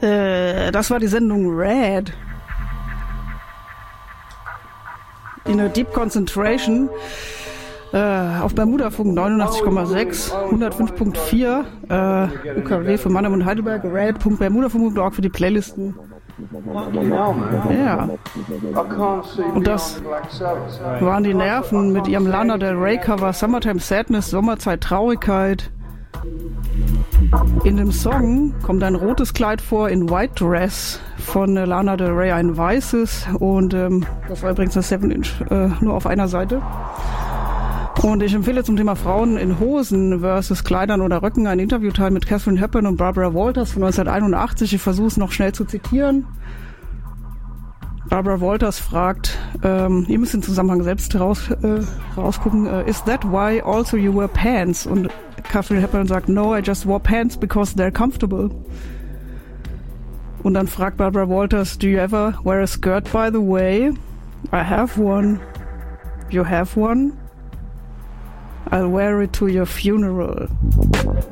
Das war die Sendung Red. In a Deep Concentration auf Bermudafunk 89,6, 105.4, UKW für Mannheim und Heidelberg, red.bermudafunk.org für die Playlisten. Ja. Und das waren die Nerven mit ihrem Lana Del Rey Cover Summertime Sadness, Sommerzeit Traurigkeit. In dem Song kommt ein rotes Kleid vor in White Dress von Lana Del Rey, ein weißes, und das war übrigens eine 7-Inch nur auf einer Seite. Und ich empfehle zum Thema Frauen in Hosen versus Kleidern oder Röcken ein Interviewteil mit Katharine Hepburn und Barbara Walters von 1981. Ich versuche es noch schnell zu zitieren. Barbara Walters fragt, ihr müsst den Zusammenhang selbst rausgucken, is that why also you wear pants? Und Katharine Hepburn sagt, no, I just wore pants because they're comfortable. Und dann fragt Barbara Walters, do you ever wear a skirt by the way? I have one. You have one? I'll wear it to your funeral.